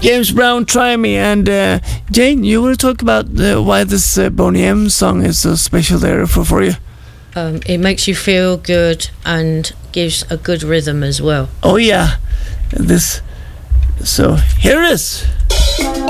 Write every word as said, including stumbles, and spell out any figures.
James Brown, Try Me. And uh, Jane, you want to talk about uh, why this uh, Boney M song is so special there for, for you? Um, it makes you feel good and gives a good rhythm as well. Oh yeah, this. So here it is.